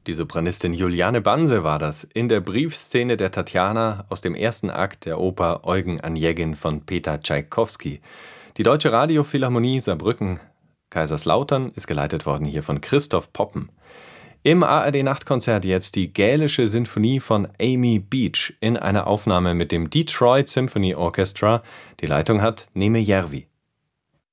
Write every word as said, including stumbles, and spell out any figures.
Die Sopranistin Juliane Banse war das in der Briefszene der Tatjana aus dem ersten Akt der Oper Eugen Onegin von Peter Tschaikowski. Die Deutsche Radiophilharmonie Saarbrücken Kaiserslautern ist geleitet worden hier von Christoph Poppen. Im A R D-Nachtkonzert jetzt die Gälische Sinfonie von Amy Beach in einer Aufnahme mit dem Detroit Symphony Orchestra. Die Leitung hat Neme Järvi.